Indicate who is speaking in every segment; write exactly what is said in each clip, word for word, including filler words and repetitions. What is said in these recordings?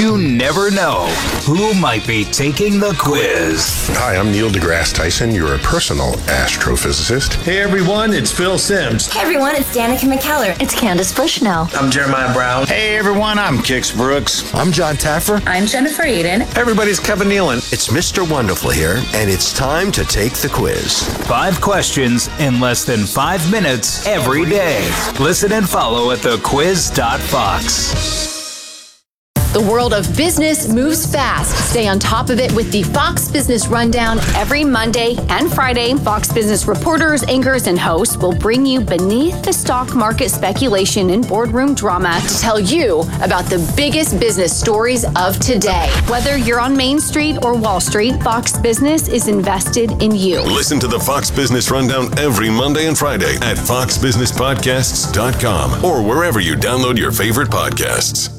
Speaker 1: You never know who might be taking the quiz.
Speaker 2: Hi, I'm Neil deGrasse Tyson, your personal astrophysicist.
Speaker 3: Hey everyone, it's Phil Simms.
Speaker 4: Hey everyone, it's Danica McKellar.
Speaker 5: It's Candace Bushnell.
Speaker 6: I'm Jeremiah Brown.
Speaker 7: Hey everyone, I'm Kix Brooks.
Speaker 8: I'm John Taffer.
Speaker 9: I'm Jennifer Aiden.
Speaker 10: Hey everybody, it's Kevin Nealon.
Speaker 11: It's Mister Wonderful here, and it's time to take the quiz.
Speaker 1: Five questions in less than five minutes every day. Listen and follow at the quiz dot fox.
Speaker 5: The world of business moves fast. Stay on top of it with the Fox Business Rundown every Monday and Friday. Fox Business reporters, anchors, and hosts will bring you beneath the stock market speculation and boardroom drama to tell you about the biggest business stories of today. Whether you're on Main Street or Wall Street, Fox Business is invested in you.
Speaker 12: Listen to the Fox Business Rundown every Monday and Friday at fox business podcasts dot com or wherever you download your favorite podcasts.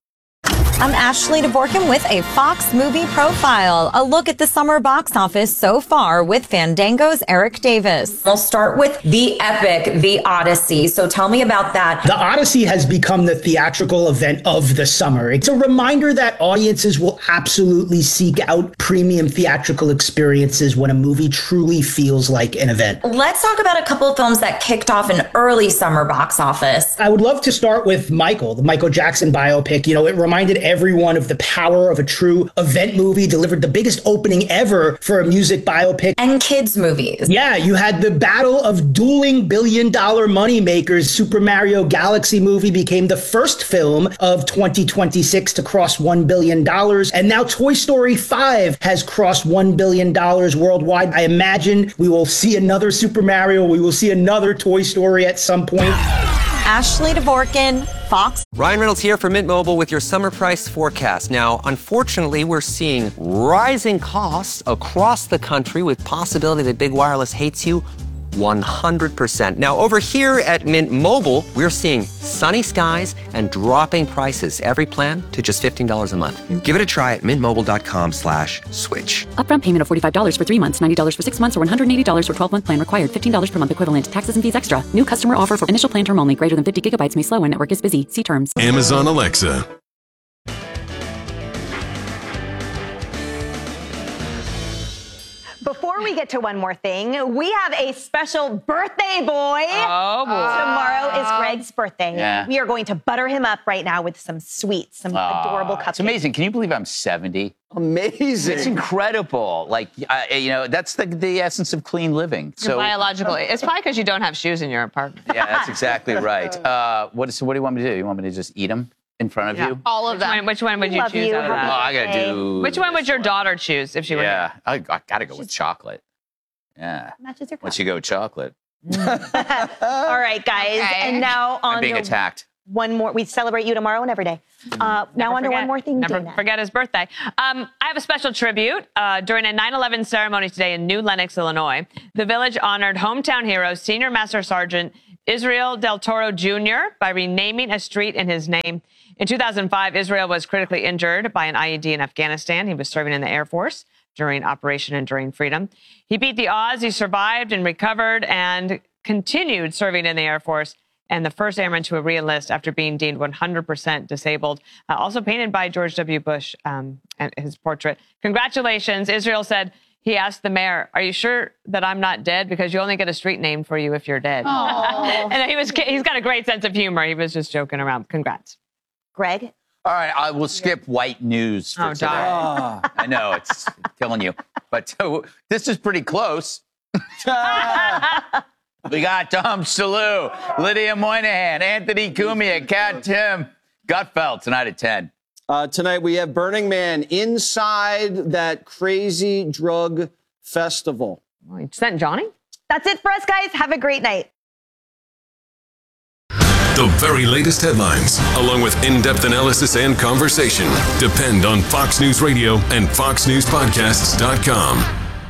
Speaker 13: I'm Ashley DeVorkin with a Fox Movie Profile. A look at the summer box office so far with Fandango's Eric Davis.
Speaker 14: We'll start with the epic, The Odyssey. So tell me about that.
Speaker 15: The Odyssey has become the theatrical event of the summer. It's a reminder that audiences will absolutely seek out premium theatrical experiences when a movie truly feels like an event.
Speaker 14: Let's talk about a couple of films that kicked off an early summer box office.
Speaker 15: I would love to start with Michael, the Michael Jackson biopic. You know, it reminded everyone of the power of a true event movie, delivered the biggest opening ever for a music biopic.
Speaker 14: And kids movies.
Speaker 15: Yeah, you had the battle of dueling billion dollar money makers. Super Mario Galaxy movie became the first film of twenty twenty-six to cross one billion dollars. And now Toy Story five has crossed one billion dollars worldwide. I imagine we will see another Super Mario. We will see another Toy Story at some point.
Speaker 13: Ashley DeVorkin, Fox.
Speaker 16: Ryan Reynolds here for Mint Mobile with your summer price forecast. Now, unfortunately, we're seeing rising costs across the country with possibility that big wireless hates you one hundred percent. Now, over here at Mint Mobile, we're seeing sunny skies and dropping prices. Every plan to just fifteen dollars a month. Give it a try at mintmobile.com slash switch.
Speaker 17: Upfront payment of forty-five dollars for three months, ninety dollars for six months, or one hundred eighty dollars for twelve-month plan required. fifteen dollars per month equivalent. Taxes and fees extra. New customer offer for initial plan term only. Greater than fifty gigabytes may slow when network is busy. See terms.
Speaker 12: Amazon Alexa.
Speaker 18: Before we get to one more thing, we have a special birthday boy.
Speaker 19: Oh, boy.
Speaker 18: Tomorrow is Greg's birthday.
Speaker 19: Yeah.
Speaker 18: We are going to butter him up right now with some sweets, some
Speaker 19: Aww,
Speaker 18: adorable cupcakes.
Speaker 19: It's amazing. Can you believe I'm seventy?
Speaker 7: Amazing.
Speaker 19: It's incredible. Like, uh, you know, that's the, the essence of clean living.
Speaker 20: So biologically. It's probably because you don't have shoes in your apartment.
Speaker 19: Yeah, that's exactly right. Uh, what, so what do you want me to do? You want me to just eat them in front of
Speaker 20: yeah.
Speaker 19: you?
Speaker 20: All of them. Which one would you
Speaker 18: Love
Speaker 20: choose
Speaker 18: you.
Speaker 20: out of that?
Speaker 19: Oh, I got to do...
Speaker 20: Which one would your daughter choose if she were
Speaker 19: Yeah,
Speaker 20: here?
Speaker 19: I, I got to go with chocolate. Yeah.
Speaker 18: Matches your cup.
Speaker 19: Once you go chocolate.
Speaker 18: All right, guys.
Speaker 20: Okay.
Speaker 18: And now on
Speaker 19: I'm being
Speaker 18: to
Speaker 19: attacked.
Speaker 18: one more. We celebrate you tomorrow and every day. Uh, now on to one more thing,
Speaker 20: Never
Speaker 18: Dana.
Speaker 20: forget his birthday. Um, I have a special tribute. Uh, during a nine eleven ceremony today in New Lenox, Illinois, the village honored hometown hero, Senior Master Sergeant Israel Del Toro Junior by renaming a street in his name. In two thousand five, Israel was critically injured by an I E D in Afghanistan. He was serving in the Air Force during Operation Enduring Freedom. He beat the odds. He survived and recovered and continued serving in the Air Force, and the first airman to re-enlist after being deemed one hundred percent disabled. Uh, also painted by George W. Bush, um, and his portrait. Congratulations. Israel said, he asked the mayor, are you sure that I'm not dead? Because you only get a street named for you if you're dead. And he was, he's got a great sense of humor. He was just joking around. Congrats.
Speaker 18: Greg?
Speaker 19: All right, I will skip white news for
Speaker 20: Oh,
Speaker 19: today.
Speaker 20: darn.
Speaker 19: I know, it's killing you. But uh, this is pretty close. We got Tom Selleau, Lydia Moynihan, Anthony Cumia, Kat Tim, Gutfeld tonight at ten.
Speaker 7: Uh, tonight we have Burning Man inside that crazy drug festival.
Speaker 20: Well, you sent Johnny?
Speaker 18: That's it for us, guys. Have a great night.
Speaker 12: The very latest headlines, along with in-depth analysis and conversation, depend on Fox News Radio and fox news podcasts dot com.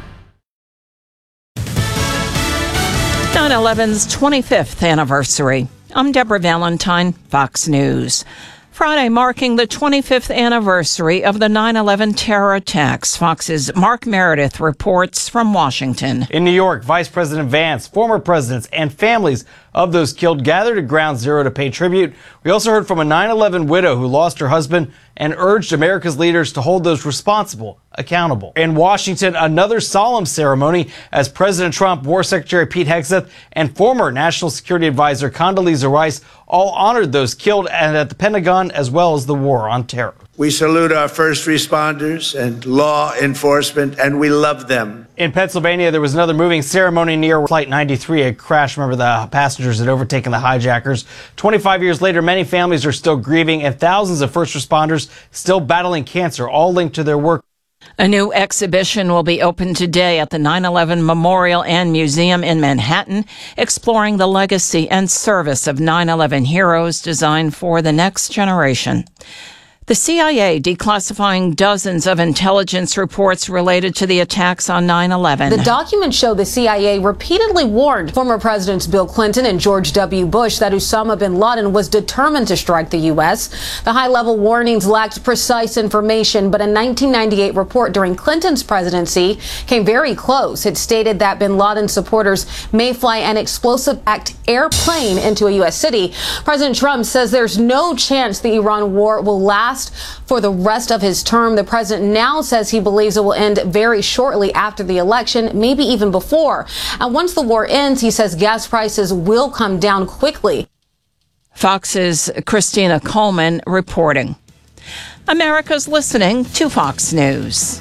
Speaker 13: nine eleven's twenty-fifth anniversary. I'm Deborah Valentine, Fox News. Friday marking the twenty-fifth anniversary of the nine eleven terror attacks. Fox's Mark Meredith reports from Washington.
Speaker 2: In New York, Vice President Vance, former presidents, and families
Speaker 6: of those killed gathered at Ground Zero to pay tribute. We also heard from a nine eleven widow who lost her husband and urged America's leaders to hold those responsible accountable. In Washington, another solemn ceremony as President Trump, War Secretary Pete Hegseth, and former National Security Advisor Condoleezza Rice all honored those killed at the Pentagon as well as the war on terror.
Speaker 8: We salute our first responders and law enforcement, and we love them.
Speaker 6: In Pennsylvania, there was another moving ceremony near Flight ninety-three, a crash. Remember, the passengers had overtaken the hijackers. twenty-five years later, many families are still grieving, and thousands of first responders still battling cancer, all linked to their work.
Speaker 13: A new exhibition will be open today at the nine eleven Memorial and Museum in Manhattan, exploring the legacy and service of nine eleven heroes designed for the next generation. The C I A declassifying dozens of intelligence reports related to the attacks on nine eleven.
Speaker 9: The documents show the C I A repeatedly warned former Presidents Bill Clinton and George W. Bush that Osama bin Laden was determined to strike the U S. The high-level warnings lacked precise information, but a nineteen ninety-eight report during Clinton's presidency came very close. It stated that bin Laden supporters may fly an explosive-packed airplane into a U S city. President Trump says there's no chance the Iran war will last for the rest of his term. The president now says he believes it will end very shortly after the election, maybe even before. And once the war ends, he says gas prices will come down quickly.
Speaker 13: Fox's Christina Coleman reporting. America's listening to Fox News.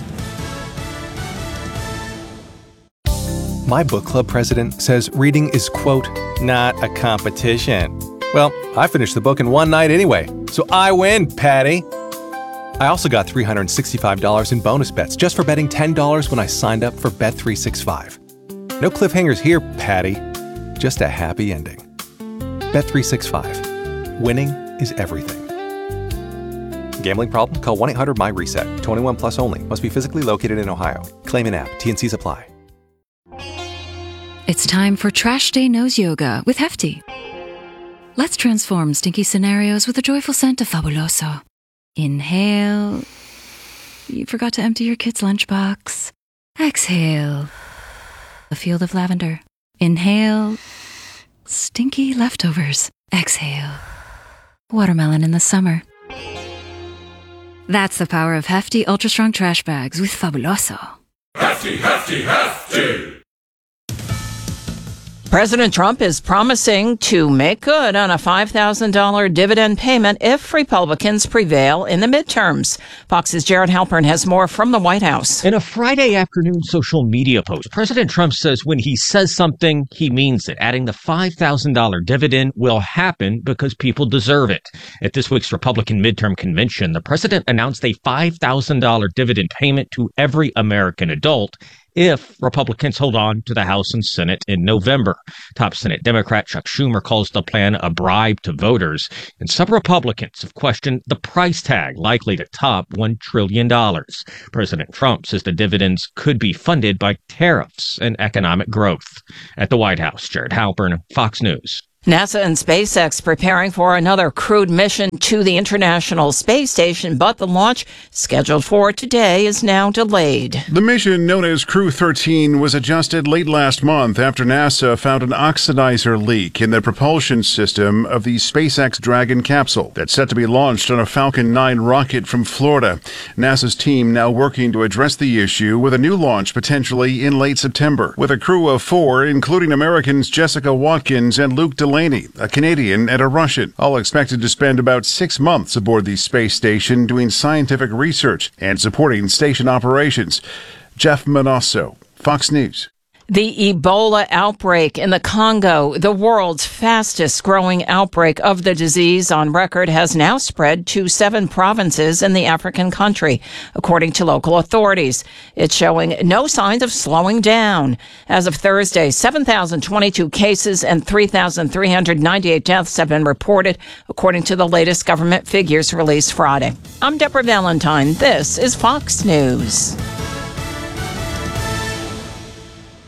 Speaker 10: My book club president says reading is, quote, not a competition. Well, I finished the book in one night anyway, so I win, Patty. I also got three hundred sixty-five dollars in bonus bets just for betting ten dollars when I signed up for Bet three sixty-five. No cliffhangers here, Patty. Just a happy ending. Bet three sixty-five. Winning is everything. Gambling problem? Call one eight hundred my reset. twenty-one plus only. Must be physically located in Ohio. Claim and app. T N Cs apply.
Speaker 11: It's time for Trash Day Nose Yoga with Hefty. Let's transform stinky scenarios with a joyful scent of Fabuloso. Inhale. You forgot to empty your kid's lunchbox. Exhale. A field of lavender. Inhale. Stinky leftovers. Exhale. Watermelon in the summer. That's the power of Hefty Ultra Strong Trash Bags with Fabuloso.
Speaker 12: Hefty, hefty, hefty!
Speaker 13: President Trump is promising to make good on a five thousand dollars dividend payment if Republicans prevail in the midterms. Fox's Jared Halpern has more from the White House.
Speaker 2: In a Friday afternoon social media post, President Trump says when he says something, he means it. Adding the five thousand dollars dividend will happen because people deserve it. At this week's Republican midterm convention, the president announced a five thousand dollars dividend payment to every American adult if Republicans hold on to the House and Senate in November. Top Senate Democrat Chuck Schumer calls the plan a bribe to voters, and some Republicans have questioned the price tag, likely to top one trillion dollars. President Trump says the dividends could be funded by tariffs and economic growth. At the White House, Jared Halpern, Fox News.
Speaker 13: NASA and SpaceX preparing for another crewed mission to the International Space Station, but the launch scheduled for today is now delayed.
Speaker 1: The mission, known as Crew thirteen, was adjusted late last month after NASA found an oxidizer leak in the propulsion system of the SpaceX Dragon capsule that's set to be launched on a Falcon nine rocket from Florida. NASA's team now working to address the issue with a new launch potentially in late September, with a crew of four, including Americans Jessica Watkins and Luke Delaney, a Canadian and a Russian, all expected to spend about six months aboard the space station doing scientific research and supporting station operations. Jeff Manasso, Fox News.
Speaker 13: The Ebola outbreak in the Congo, the world's fastest growing outbreak of the disease on record, has now spread to seven provinces in the African country, according to local authorities. It's showing no signs of slowing down. As of Thursday, seven thousand twenty-two cases and three thousand three hundred ninety-eight deaths have been reported, according to the latest government figures released Friday. I'm Deborah Valentine. This is Fox News.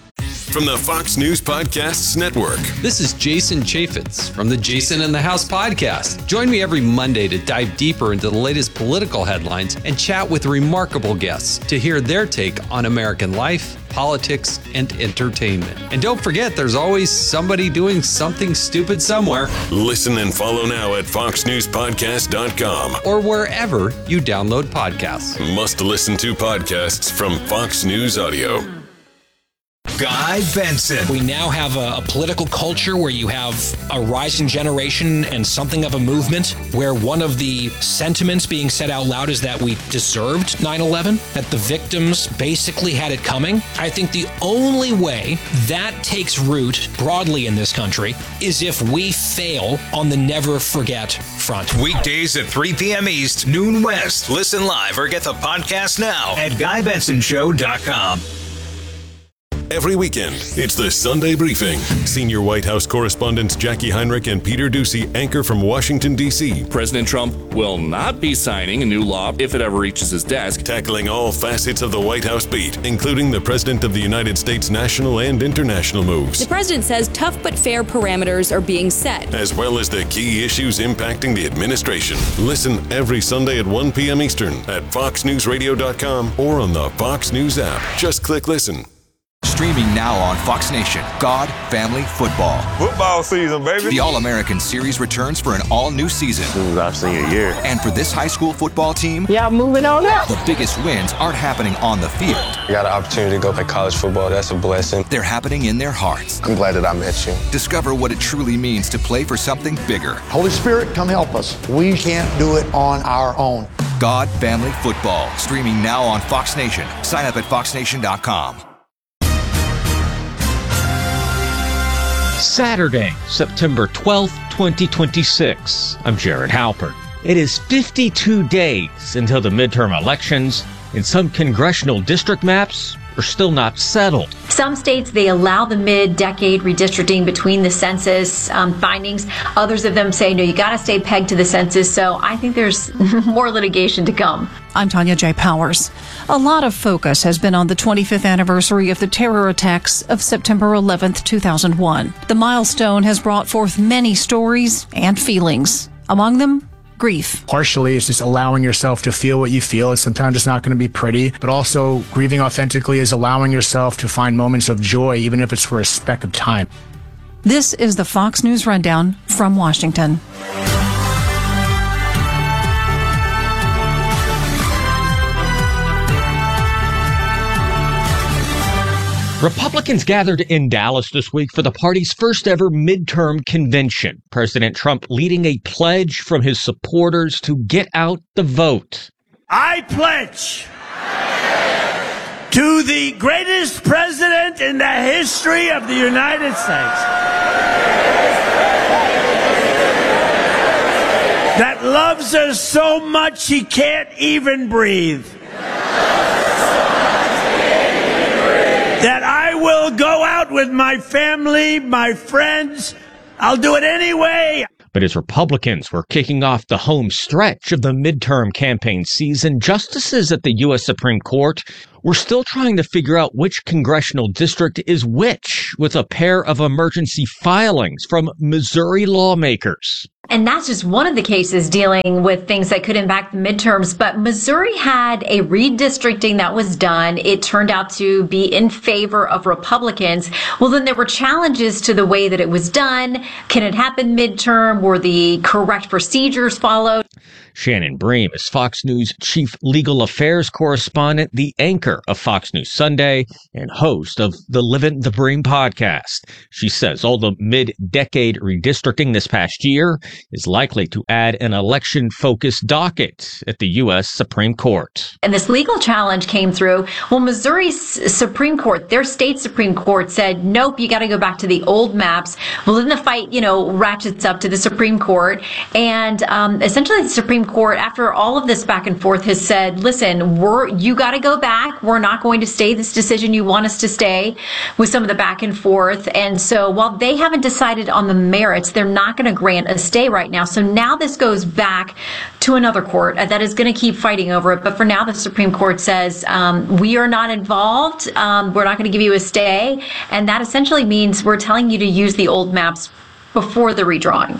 Speaker 12: from the Fox News Podcasts Network.
Speaker 21: This is Jason Chaffetz from the Jason in the House podcast. Join me every Monday to dive deeper into the latest political headlines and chat with remarkable guests to hear their take on American life, politics, and entertainment. And don't forget, there's always somebody doing something stupid somewhere.
Speaker 12: Listen and follow now at fox news podcast dot com
Speaker 21: or wherever you download podcasts.
Speaker 12: Must listen to podcasts from Fox News Audio.
Speaker 22: Guy Benson.
Speaker 23: We now have a, a political culture where you have a rising generation and something of a movement where one of the sentiments being said out loud is that we deserved nine eleven, that the victims basically had it coming. I think the only way that takes root broadly in this country is if we fail on the never forget front.
Speaker 22: Weekdays at three p.m. East, noon West. Listen live or get the podcast now at guy benson show dot com.
Speaker 12: Every weekend, it's the Sunday Briefing. Senior White House correspondents Jackie Heinrich and Peter Doocy anchor from Washington, D C
Speaker 24: President Trump will not be signing a new law if it ever reaches his desk.
Speaker 12: Tackling all facets of the White House beat, including the President of the United States national and international moves.
Speaker 25: The president says tough but fair parameters are being set,
Speaker 12: as well as the key issues impacting the administration. Listen every Sunday at one p.m. Eastern at fox news radio dot com or on the Fox News app. Just click listen.
Speaker 26: Streaming now on Fox Nation, God, Family, Football.
Speaker 27: Football season, baby.
Speaker 26: The All-American Series returns for an all-new season.
Speaker 27: This is our senior year.
Speaker 26: And for this high school football team,
Speaker 28: yeah, moving on up.
Speaker 26: The biggest wins aren't happening on the field.
Speaker 27: I got an opportunity to go play college football. That's a blessing.
Speaker 26: They're happening in their hearts.
Speaker 27: I'm glad that I met you.
Speaker 26: Discover what it truly means to play for something bigger.
Speaker 29: Holy Spirit, come help us. We can't do it on our own.
Speaker 26: God, Family, Football. Streaming now on Fox Nation. Sign up at fox nation dot com.
Speaker 2: Saturday, September twelfth, twenty twenty-six. I'm Jared Halpern. It is fifty-two days until the midterm elections, and some congressional district maps are still not settled.
Speaker 30: Some states, they allow the mid-decade redistricting between the census um, findings. Others of them say, no, you got to stay pegged to the census. So I think there's more litigation to come.
Speaker 31: I'm Tanya J. Powers. A lot of focus has been on the twenty-fifth anniversary of the terror attacks of September eleventh, two thousand one. The milestone has brought forth many stories and feelings. Among them, grief.
Speaker 32: Partially, it's just allowing yourself to feel what you feel. It's sometimes it's not going to be pretty, but also grieving authentically is allowing yourself to find moments of joy, even if it's for a speck of time.
Speaker 31: This is the Fox News Rundown from Washington.
Speaker 2: Republicans gathered in Dallas this week for the party's first ever midterm convention. President Trump leading a pledge from his supporters to get out the vote.
Speaker 33: I pledge to the greatest president in the history of the United States that loves us so much he can't even breathe. That I will go out with my family, my friends. I'll do it anyway.
Speaker 2: But as Republicans were kicking off the home stretch of the midterm campaign season, justices at the U S Supreme Court were still trying to figure out which congressional district is which, with a pair of emergency filings from Missouri lawmakers.
Speaker 30: And that's just one of the cases dealing with things that could impact the midterms. But Missouri had a redistricting that was done. It turned out to be in favor of Republicans. Well, then there were challenges to the way that it was done. Can it happen midterm? Were the correct procedures followed?
Speaker 2: Shannon Bream is Fox News chief legal affairs correspondent, the anchor of Fox News Sunday, and host of the Livin' the Bream podcast. She says all the mid-decade redistricting this past year is likely to add an election-focused docket at the U S Supreme Court.
Speaker 30: And this legal challenge came through. Well, Missouri's Supreme Court, their state Supreme Court said, nope, you got to go back to the old maps. Well, then the fight, you know, ratchets up to the Supreme Court. And um, essentially the Supreme Court, after all of this back and forth, has said, listen, we're, you got to go back. We're not going to stay this decision you want us to stay, with some of the back and forth. And so while they haven't decided on the merits, they're not going to grant a stay right now. So now this goes back to another court that is going to keep fighting over it. But for now, the Supreme Court says, um, we are not involved. Um, we're not going to give you a stay. And that essentially means we're telling you to use the old maps before the redrawing.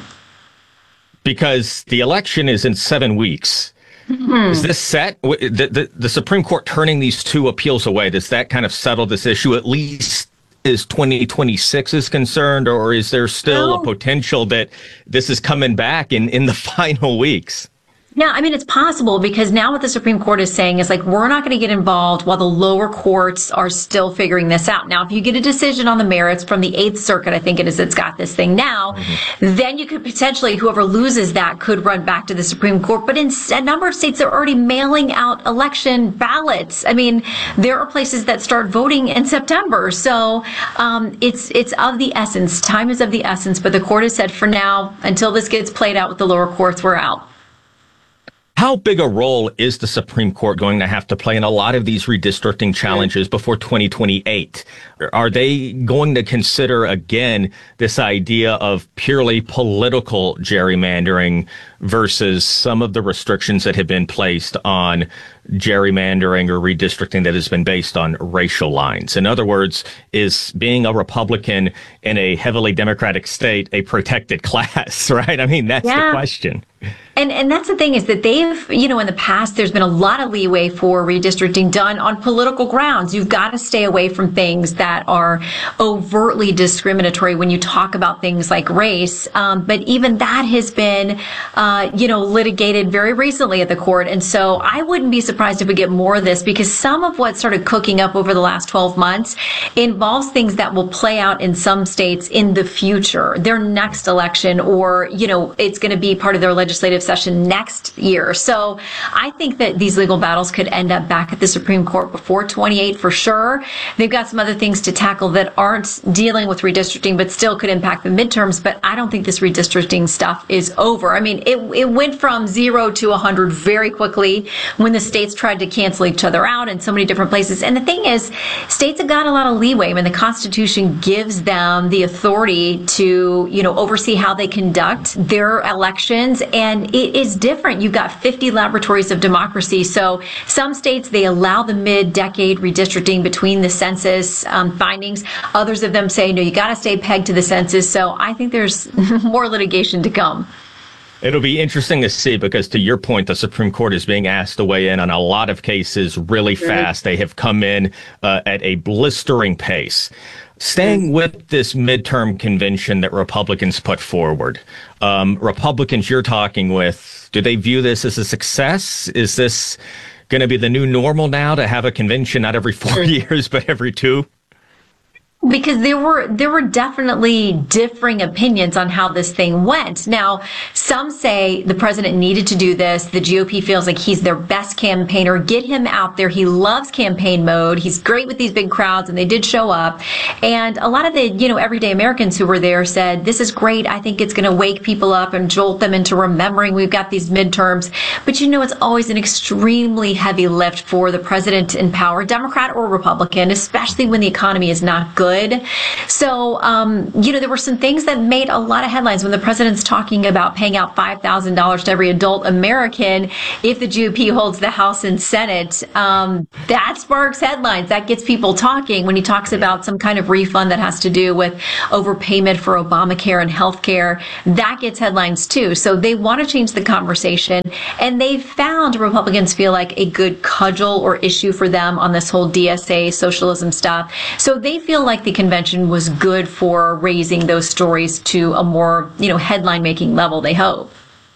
Speaker 2: Because the election is in seven weeks.
Speaker 30: Mm-hmm.
Speaker 2: Is this set? The, the, the Supreme Court turning these two appeals away, does that kind of settle this issue, at least as twenty twenty-six is concerned? Or is there still
Speaker 30: well,
Speaker 2: a potential that this is coming back in, in the final weeks?
Speaker 30: Yeah, I mean, it's possible, because now what the Supreme Court is saying is, like, we're not going to get involved while the lower courts are still figuring this out. Now, if you get a decision on the merits from the Eighth Circuit, I think it is, that's got this thing now, mm-hmm. then you could potentially, whoever loses that could run back to the Supreme Court. But in a number of states, they're already mailing out election ballots. I mean, there are places that start voting in September. So um, it's it's of the essence. Time is of the essence. But the court has said, for now, until this gets played out with the lower courts, we're out.
Speaker 2: How big a role is the Supreme Court going to have to play in a lot of these redistricting challenges before twenty twenty-eight? Are they going to consider, again, this idea of purely political gerrymandering versus some of the restrictions that have been placed on gerrymandering or redistricting that has been based on racial lines? In other words, is being a Republican in a heavily Democratic state a protected class, right? I mean, that's
Speaker 30: yeah.
Speaker 2: the question.
Speaker 30: And and that's the thing, is that they've, you know, in the past, there's been a lot of leeway for redistricting done on political grounds. You've got to stay away from things that are overtly discriminatory when you talk about things like race. Um, but even that has been, uh, you know, litigated very recently at the court. And so I wouldn't be surprised if we get more of this, because some of what started cooking up over the last twelve months involves things that will play out in some states in the future, their next election, or, you know, it's going to be part of their legislative session next year. So I think that these legal battles could end up back at the Supreme Court before twenty-eight for sure. They've got some other things to tackle that aren't dealing with redistricting, but still could impact the midterms. But I don't think this redistricting stuff is over. I mean, it, it went from zero to one hundred very quickly when the states tried to cancel each other out in so many different places. And the thing is, states have got a lot of leeway. I mean, the Constitution gives them the authority to, you know, oversee how they conduct their elections. And it is different. You've got fifty laboratories of democracy. So some states, they allow the mid-decade redistricting between the census um, findings. Others of them say, no, you got to stay pegged to the census. So I think there's more litigation to come.
Speaker 2: It'll be interesting to see, because to your point, the Supreme Court is being asked to weigh in on a lot of cases really fast. They have come in uh, at a blistering pace. Staying with this midterm convention that Republicans put forward, um, Republicans you're talking with, do they view this as a success? Is this going to be the new normal now, to have a convention not every four years, but every two?
Speaker 30: Because there were there were definitely differing opinions on how this thing went. Now, some say the president needed to do this. The G O P feels like he's their best campaigner. Get him out there. He loves campaign mode. He's great with these big crowds, and they did show up. And a lot of the, you know, everyday Americans who were there said, this is great. I think it's going to wake people up and jolt them into remembering we've got these midterms. But, you know, it's always an extremely heavy lift for the president in power, Democrat or Republican, especially when the economy is not good. So, um, you know, there were some things that made a lot of headlines when the president's talking about paying out five thousand dollars to every adult American if the G O P holds the House and Senate. Um, that sparks headlines. That gets people talking. When he talks about some kind of refund that has to do with overpayment for Obamacare and health care, that gets headlines too. So they want to change the conversation. And they found Republicans feel like a good cudgel or issue for them on this whole D S A socialism stuff. So they feel like the convention was good for raising those stories to a more, you know, headline-making level, they hope.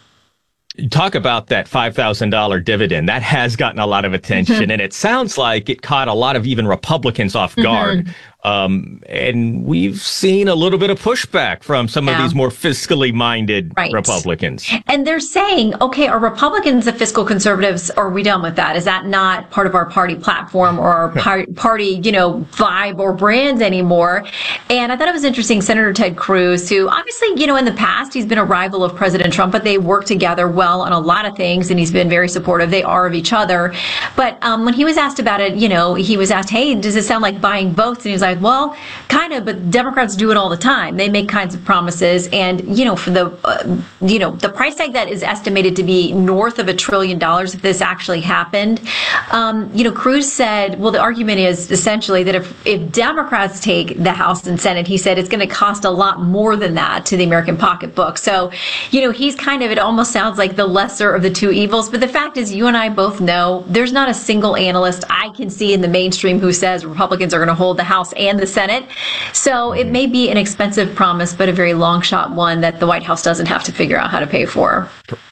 Speaker 2: Talk about that five thousand dollars dividend. That has gotten a lot of attention, mm-hmm. and it sounds like it caught a lot of even Republicans off guard. Mm-hmm. Um, and we've seen a little bit of pushback from some
Speaker 30: Yeah.
Speaker 2: of these more fiscally minded
Speaker 30: Right.
Speaker 2: Republicans.
Speaker 30: And they're saying, okay, are Republicans the fiscal conservatives? Or are we done with that? Is that not part of our party platform or our par- party, you know, vibe or brand anymore? And I thought it was interesting. Senator Ted Cruz, who obviously, you know, in the past, he's been a rival of President Trump, but they work together well on a lot of things. And he's been very supportive. They are of each other. But um, when he was asked about it, you know, he was asked, hey, does it sound like buying votes? And he was like, well, kind of, but Democrats do it all the time. They make kinds of promises. And, you know, for the, uh, you know, the price tag that is estimated to be north of a trillion dollars if this actually happened. Um, you know, Cruz said, well, the argument is essentially that if, if Democrats take the House and Senate, he said it's going to cost a lot more than that to the American pocketbook. So, you know, he's kind of, it almost sounds like the lesser of the two evils. But the fact is, you and I both know there's not a single analyst I can see in the mainstream who says Republicans are going to hold the House and the Senate. So it may be an expensive promise, but a very long shot one that the White House doesn't have to figure out how to pay for.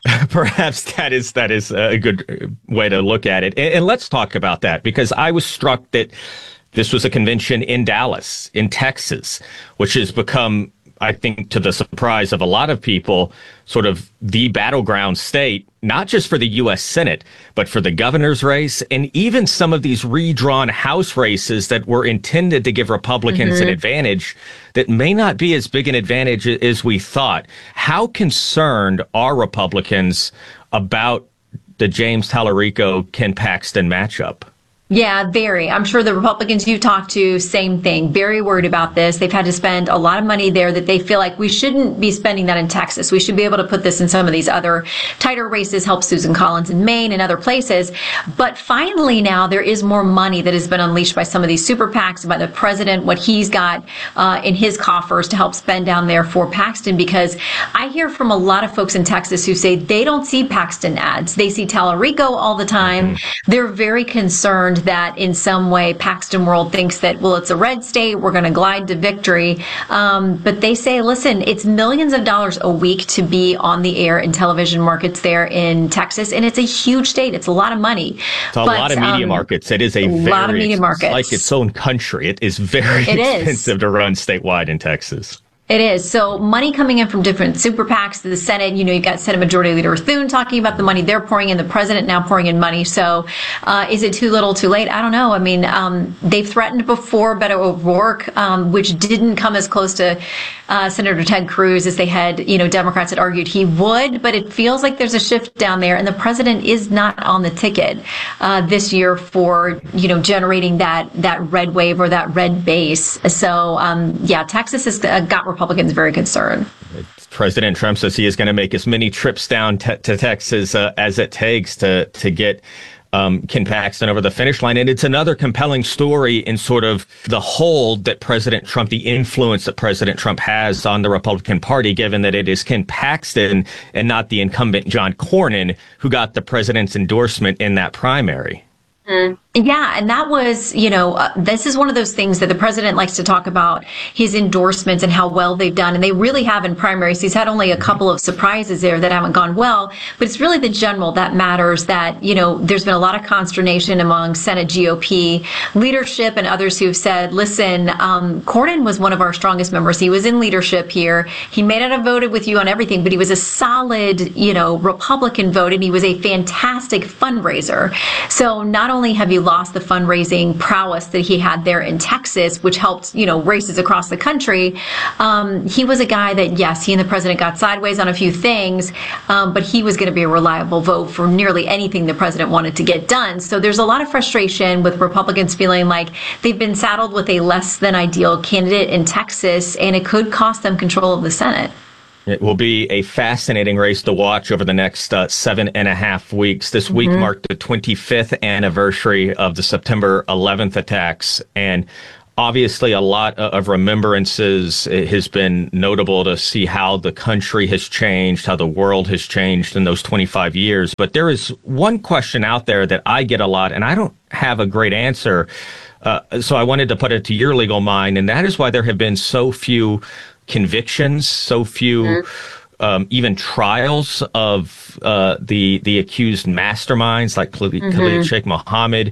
Speaker 2: Perhaps that is that is a good way to look at it. And, and let's talk about that, because I was struck that this was a convention in Dallas, in Texas, which has become, I think, to the surprise of a lot of people, sort of the battleground state, not just for the U S Senate, but for the governor's race and even some of these redrawn House races that were intended to give Republicans
Speaker 3: Mm-hmm.
Speaker 2: an advantage that may not be as big an advantage as we thought. How concerned are Republicans about the James Tallarico, Ken Paxton matchup?
Speaker 30: Yeah, very. I'm sure the Republicans you talked to, same thing. Very worried about this. They've had to spend a lot of money there that they feel like we shouldn't be spending that in Texas. We should be able to put this in some of these other tighter races, help Susan Collins in Maine and other places. But finally now there is more money that has been unleashed by some of these super PACs, by the president, what he's got uh, in his coffers to help spend down there for Paxton. Because I hear from a lot of folks in Texas who say they don't see Paxton ads. They see Tallarico all the time. Mm-hmm. They're very concerned that in some way Paxton World thinks that, well, it's a red state, we're going to glide to victory. Um, but they say, listen, it's millions of dollars a week to be on the air in television markets there in Texas. And it's a huge state. It's a lot of money.
Speaker 2: It's a
Speaker 30: but,
Speaker 2: lot of media
Speaker 30: um,
Speaker 2: markets. It is a,
Speaker 30: a
Speaker 2: very,
Speaker 30: lot of media markets.
Speaker 2: It's like its own country. It is very
Speaker 30: it
Speaker 2: expensive
Speaker 30: is.
Speaker 2: to run statewide in Texas.
Speaker 30: It is. So money coming in from different super PACs to the Senate. You know, you've got Senate Majority Leader Thune talking about the money they're pouring in, the president now pouring in money. So uh, is it too little, too late? I don't know. I mean, um, they've threatened before Beto O'Rourke, um, which didn't come as close to uh, Senator Ted Cruz as they had, you know, Democrats had argued he would. But it feels like there's a shift down there. And the president is not on the ticket uh, this year for, you know, generating that that red wave or that red base. So, um, yeah, Texas has uh, got Republicans very concerned.
Speaker 2: President Trump says he is going to make as many trips down te- to Texas uh, as it takes to to get um, Ken Paxton over the finish line. And it's another compelling story in sort of the hold that President Trump, the influence that President Trump has on the Republican Party, given that it is Ken Paxton and not the incumbent John Cornyn who got the president's endorsement in that primary.
Speaker 30: Mm. Yeah, and that was, you know, uh, this is one of those things that the president likes to talk about, his endorsements and how well they've done. And they really have in primaries. He's had only a couple of surprises there that haven't gone well. But it's really the general that matters, that, you know, there's been a lot of consternation among Senate G O P leadership and others who've said, listen, um, Cornyn was one of our strongest members. He was in leadership here. He may not have voted with you on everything, but he was a solid, you know, Republican vote, and he was a fantastic fundraiser. So not only have you lost the fundraising prowess that he had there in Texas, which helped, you know, races across the country. Um, he was a guy that, yes, he and the president got sideways on a few things, um, but he was going to be a reliable vote for nearly anything the president wanted to get done. So there's a lot of frustration with Republicans feeling like they've been saddled with a less than ideal candidate in Texas, and it could cost them control of the Senate.
Speaker 2: It will be a fascinating race to watch over the next uh, seven and a half weeks. This week
Speaker 30: Mm-hmm.
Speaker 2: marked the twenty-fifth anniversary of the September eleventh attacks, and obviously a lot of remembrances. It has been notable to see how the country has changed, how the world has changed in those twenty-five years. But there is one question out there that I get a lot, and I don't have a great answer. Uh, so I wanted to put it to your legal mind, and that is why there have been so few convictions, so few mm-hmm. um, even trials of uh, the the accused masterminds like Khalid mm-hmm. Sheikh Mohammed.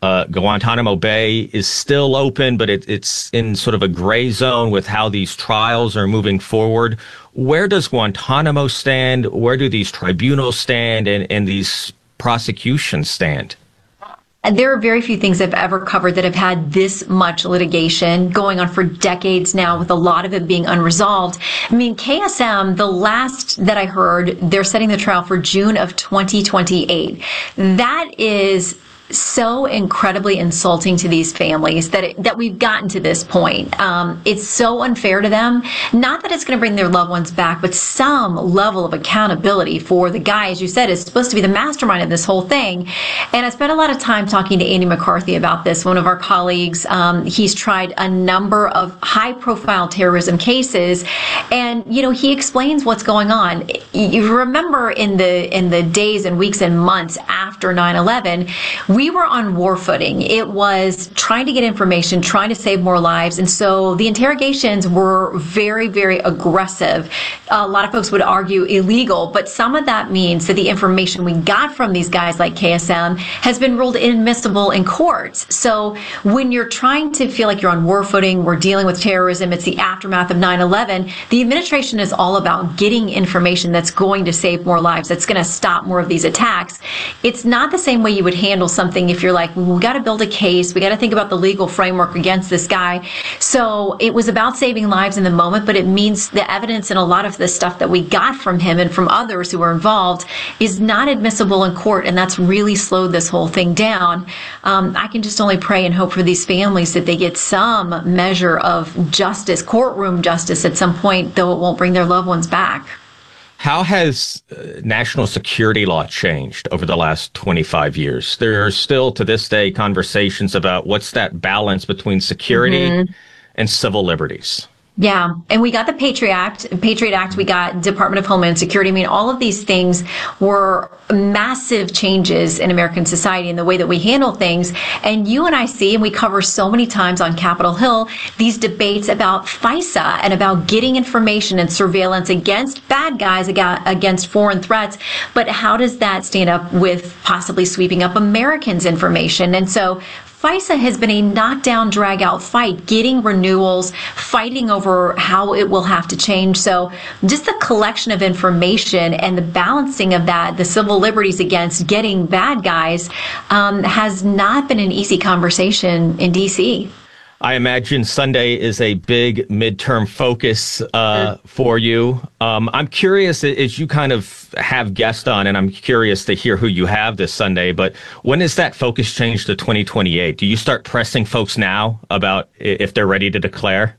Speaker 2: Uh, Guantanamo Bay is still open, but it, it's in sort of a gray zone with how these trials are moving forward. Where does Guantanamo stand? Where do these tribunals stand and, and these prosecutions stand?
Speaker 30: There are very few things I've ever covered that have had this much litigation going on for decades now, with a lot of it being unresolved. I mean, K S M, the last that I heard, they're setting the trial for June of twenty twenty-eight. That is so incredibly insulting to these families that it, that we've gotten to this point. Um, it's so unfair to them. Not that it's going to bring their loved ones back, but some level of accountability for the guy, as you said, is supposed to be the mastermind of this whole thing. And I spent a lot of time talking to Andy McCarthy about this, one of our colleagues. Um, he's tried a number of high-profile terrorism cases, and you know he explains what's going on. You remember in the in the days and weeks and months after nine eleven, we were on war footing. It was trying to get information, trying to save more lives. And so the interrogations were very, very aggressive. A lot of folks would argue illegal, but some of that means that the information we got from these guys like K S M has been ruled inadmissible in courts. So when you're trying to feel like you're on war footing, we're dealing with terrorism, it's the aftermath of nine eleven, the administration is all about getting information that's going to save more lives, that's going to stop more of these attacks. It's not the same way you would handle something if you're like, well, we got to build a case, we got to think about the legal framework against this guy. So it was about saving lives in the moment, but it means the evidence and a lot of the stuff that we got from him and from others who were involved is not admissible in court, and that's really slowed this whole thing down. Um, I can just only pray and hope for these families that they get some measure of justice, courtroom justice at some point, though it won't bring their loved ones back.
Speaker 2: How has uh, national security law changed over the last twenty-five years? There are still, to this day, conversations about what's that balance between security mm-hmm. and civil liberties.
Speaker 30: Yeah, and we got the Patriot Act, Patriot Act, we got Department of Homeland Security. I mean, all of these things were massive changes in American society and the way that we handle things. And you and I see, and we cover so many times on Capitol Hill, these debates about FISA and about getting information and surveillance against bad guys, against foreign threats. But how does that stand up with possibly sweeping up Americans' information? And so FISA has been a knockdown, drag-out fight, getting renewals, fighting over how it will have to change. So just the collection of information and the balancing of that, the civil liberties against getting bad guys, um, has not been an easy conversation in D C.
Speaker 2: I imagine Sunday is a big midterm focus uh, for you. Um, I'm curious, as you kind of have guests on, and I'm curious to hear who you have this Sunday, but when does that focus change to twenty twenty-eight? Do you start pressing folks now about if they're ready to declare?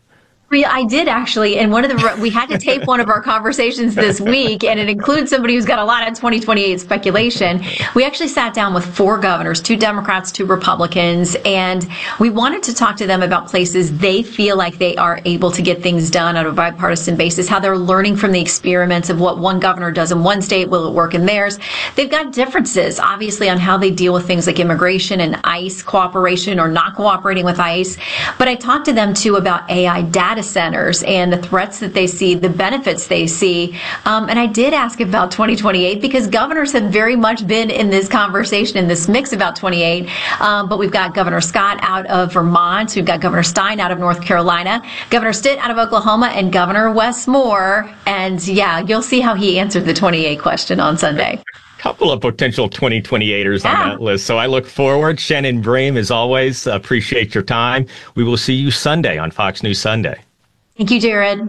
Speaker 30: I did actually, and one of the we had to tape one of our conversations this week, and it includes somebody who's got a lot of twenty twenty-eight speculation. We actually sat down with four governors, two Democrats, two Republicans, and we wanted to talk to them about places they feel like they are able to get things done on a bipartisan basis, how they're learning from the experiments of what one governor does in one state, will it work in theirs? They've got differences, obviously, on how they deal with things like immigration and ICE cooperation or not cooperating with ICE. But I talked to them too about A I data centers and the threats that they see, the benefits they see. Um, and I did ask about twenty twenty-eight because governors have very much been in this conversation, in this mix about twenty-eight. Um, but we've got Governor Scott out of Vermont. We've got Governor Stein out of North Carolina, Governor Stitt out of Oklahoma, and Governor Wes Moore. And yeah, you'll see how he answered the twenty-eight question on Sunday.
Speaker 2: Couple of potential twenty twenty-eighters yeah. on that list. So I look forward. Shannon Bream, as always, appreciate your time. We will see you Sunday on Fox News Sunday.
Speaker 30: Thank you, Jared.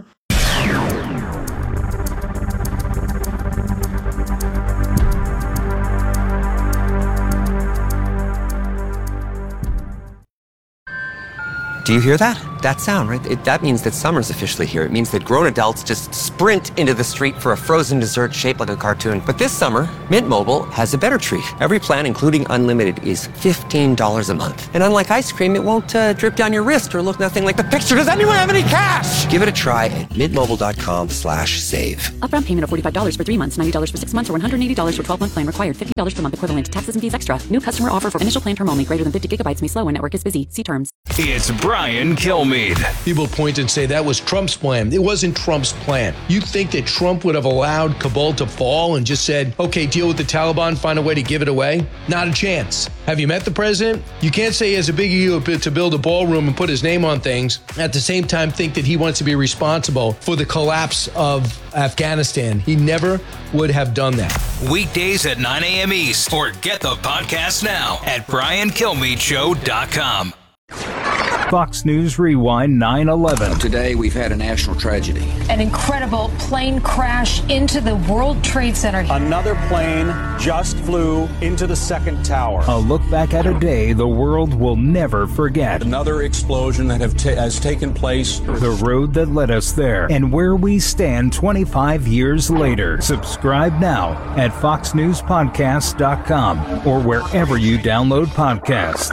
Speaker 3: Do you hear that? That sound, right? It, that means that summer's officially here. It means that grown adults just sprint into the street for a frozen dessert shaped like a cartoon. But this summer, Mint Mobile has a better treat. Every plan, including unlimited, is fifteen dollars a month. And unlike ice cream, it won't uh, drip down your wrist or look nothing like the picture. Does anyone have any cash? Give it a try at mintmobile.com slash save.
Speaker 4: Upfront payment of forty-five dollars for three months, ninety dollars for six months, or one hundred eighty dollars for twelve-month plan required. fifty dollars per month equivalent. Taxes and fees extra. New customer offer for initial plan term only. Greater than fifty gigabytes may slow when network is busy. See terms.
Speaker 22: It's Brian Kilmeade. Kilmeade.
Speaker 5: People point and say that was Trump's plan. It wasn't Trump's plan. You think that Trump would have allowed Kabul to fall and just said, okay, deal with the Taliban, find a way to give it away? Not a chance. Have you met the president? You can't say he has a big ego to build a ballroom and put his name on things, at the same time think that he wants to be responsible for the collapse of Afghanistan. He never would have done that.
Speaker 22: Weekdays at nine a.m. East, or get the podcast now at brian kilmeade show dot com.
Speaker 6: Fox News Rewind nine eleven.
Speaker 7: Today we've had a national tragedy.
Speaker 8: An incredible plane crash into the World Trade Center.
Speaker 9: Another plane just flew into the second tower.
Speaker 6: A look back at a day the world will never forget.
Speaker 9: Another explosion that have ta- has taken place.
Speaker 6: The road that led us there, and where we stand twenty-five years later. Subscribe now at fox news podcast dot com or wherever you download podcasts.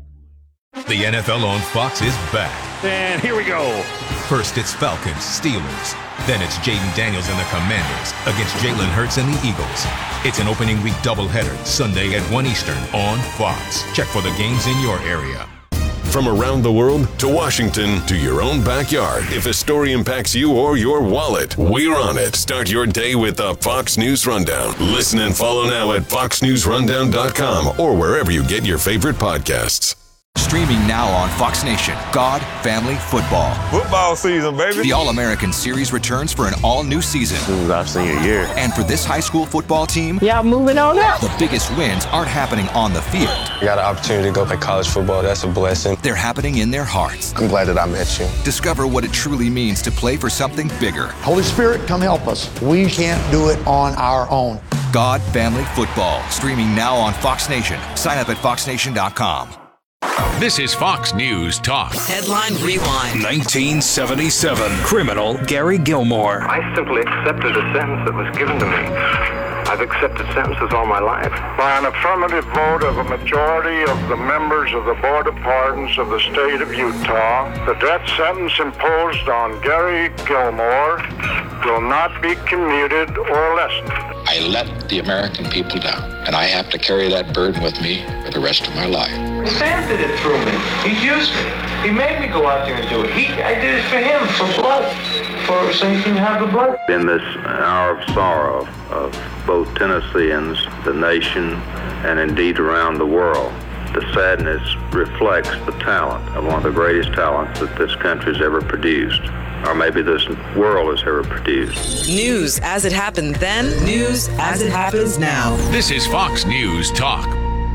Speaker 14: The N F L on Fox is back.
Speaker 33: And here we go.
Speaker 14: First, it's Falcons, Steelers. Then it's Jaden Daniels and the Commanders against Jalen Hurts and the Eagles. It's an opening week doubleheader, Sunday at one Eastern on Fox. Check for the games in your area.
Speaker 12: From around the world to Washington to your own backyard, if a story impacts you or your wallet, we're on it. Start your day with the Fox News Rundown. Listen and follow now at fox news rundown dot com or wherever you get your favorite podcasts.
Speaker 26: Streaming now on Fox Nation, God, Family, Football.
Speaker 27: Football season, baby.
Speaker 26: The All-American Series returns for an all-new season.
Speaker 27: This is our senior year.
Speaker 26: And for this high school football team,
Speaker 8: yeah, moving on up.
Speaker 26: The biggest wins aren't happening on the field.
Speaker 27: I got an opportunity to go play college football. That's a blessing.
Speaker 26: They're happening in their hearts.
Speaker 27: I'm glad that I met you.
Speaker 26: Discover what it truly means to play for something bigger.
Speaker 29: Holy Spirit, come help us. We can't do it on our own.
Speaker 26: God, Family, Football. Streaming now on Fox Nation. Sign up at fox nation dot com.
Speaker 22: This is Fox News Talk. Headline Rewind. nineteen seventy-seven. Criminal Gary Gilmore.
Speaker 15: I simply accepted a sentence that was given to me. I've accepted sentences all my life.
Speaker 16: By an affirmative vote of a majority of the members of the Board of Pardons of the state of Utah, the death sentence imposed on Gary Gilmore will not be commuted or lessened.
Speaker 17: I let the American people down, and I have to carry that burden with me for the rest of my life.
Speaker 16: Sam did it through me. He used me. He made me go out there and do it. He, I did it for him, for blood, for so he can have the blood.
Speaker 18: In this hour of sorrow of both Tennesseans, the nation, and indeed around the world, the sadness reflects the talent of one of the greatest talents that this country's ever produced, or maybe this world has ever produced.
Speaker 19: News as it happened then, news as it happens now.
Speaker 22: This is Fox News Talk.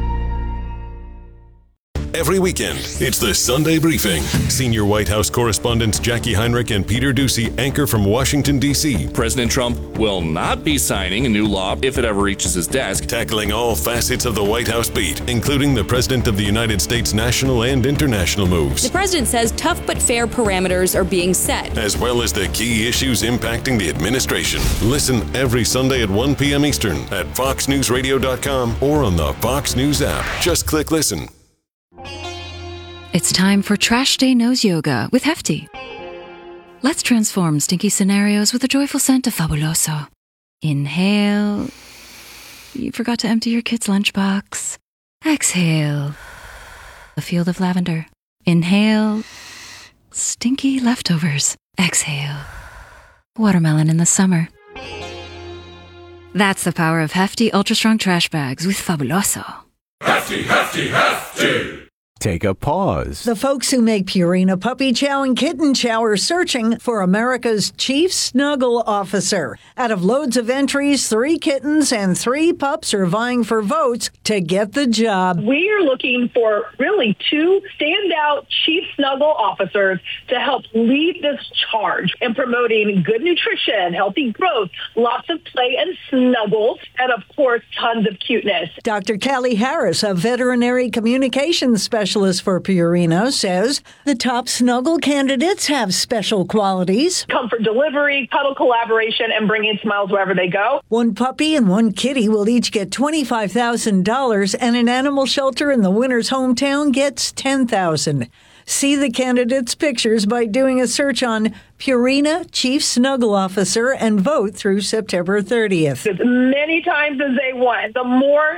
Speaker 12: Every weekend, it's the Sunday Briefing. Senior White House correspondents Jackie Heinrich and Peter Doocy anchor from Washington, D C
Speaker 24: President Trump will not be signing a new law if it ever reaches his desk.
Speaker 12: Tackling all facets of the White House beat, including the President of the United States national and international moves.
Speaker 25: The president says tough but fair parameters are being set,
Speaker 12: as well as the key issues impacting the administration. Listen every Sunday at one p.m. Eastern at fox news radio dot com or on the Fox News app. Just click listen.
Speaker 11: It's time for Trash Day Nose Yoga with Hefty. Let's transform stinky scenarios with a joyful scent of Fabuloso. Inhale. You forgot to empty your kid's lunchbox. Exhale. A field of lavender. Inhale. Stinky leftovers. Exhale. Watermelon in the summer. That's the power of Hefty Ultra Strong Trash Bags with Fabuloso.
Speaker 20: Hefty, Hefty, Hefty!
Speaker 28: Take a pause.
Speaker 34: The folks who make Purina Puppy Chow and Kitten Chow are searching for America's chief snuggle officer. Out of loads of entries, three kittens and three pups are vying for votes to get the job.
Speaker 35: We are looking for really two standout chief snuggle officers to help lead this charge in promoting good nutrition, healthy growth, lots of play and snuggles, and of course, tons of cuteness.
Speaker 34: Doctor Callie Harris, a veterinary communications specialist for Purina, says the top snuggle candidates have special qualities.
Speaker 35: Comfort delivery, cuddle collaboration, and bringing smiles wherever they go.
Speaker 34: One puppy and one kitty will each get twenty-five thousand dollars, and an animal shelter in the winner's hometown gets ten thousand dollars. See the candidates' pictures by doing a search on Purina Chief Snuggle Officer and vote through September thirtieth.
Speaker 35: As many times as they want. The more